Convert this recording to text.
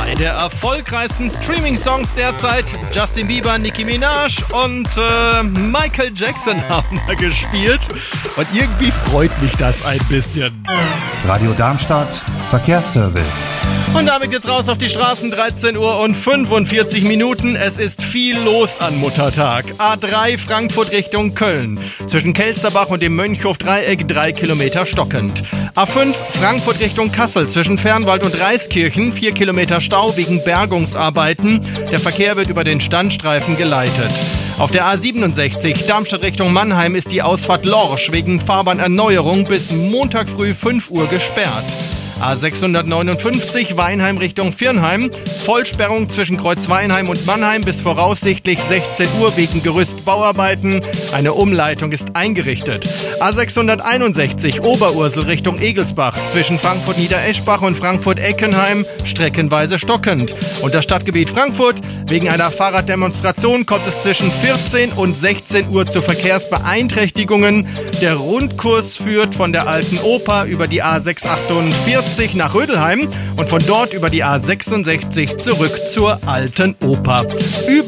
Zwei der erfolgreichsten Streaming-Songs derzeit. Justin Bieber, Nicki Minaj und Michael Jackson haben da gespielt. Und irgendwie freut mich das ein bisschen. Radio Darmstadt, Verkehrsservice. Und damit geht's raus auf die Straßen, 13 Uhr und 45 Minuten. Es ist viel los an Muttertag. A3 Frankfurt Richtung Köln. Zwischen Kelsterbach und dem Mönchhof-Dreieck 3 Kilometer stockend. A5 Frankfurt Richtung Kassel. Zwischen Fernwald und Reiskirchen 4 Kilometer Stau wegen Bergungsarbeiten. Der Verkehr wird über den Standstreifen geleitet. Auf der A67 Darmstadt Richtung Mannheim ist die Ausfahrt Lorsch wegen Fahrbahnerneuerung bis Montag früh 5 Uhr gesperrt. A659 Weinheim Richtung Viernheim. Vollsperrung zwischen Kreuzweinheim und Mannheim bis voraussichtlich 16 Uhr wegen Gerüstbauarbeiten. Eine Umleitung ist eingerichtet. A661 Oberursel Richtung Egelsbach. Zwischen Frankfurt-Niedereschbach und Frankfurt-Eckenheim streckenweise stockend. Und das Stadtgebiet Frankfurt. Wegen einer Fahrraddemonstration kommt es zwischen 14 und 16 Uhr zu Verkehrsbeeinträchtigungen. Der Rundkurs führt von der Alten Oper über die A648 nach Rödelheim und von dort über die A66 zurück zur Alten Oper.